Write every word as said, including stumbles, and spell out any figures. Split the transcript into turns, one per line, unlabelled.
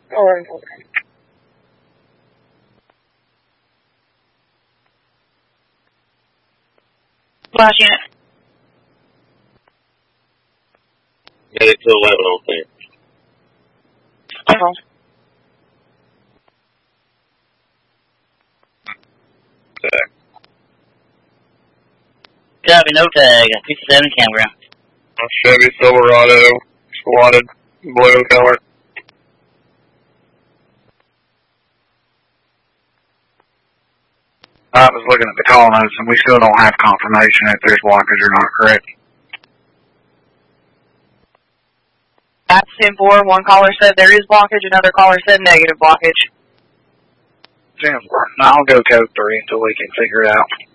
Or,
Flash unit.
Get it to eleven on there.
Uh-huh.
Tag.
Copy, no tag. fifty-seven campground.
Chevy Silverado, squatted, blue color.
I was looking at the call notes, and we still don't have confirmation if there's blockage or not, correct?
That's ten four. One caller said there is blockage. Another caller said negative blockage.
ten four. I'll go code three until we can figure it out.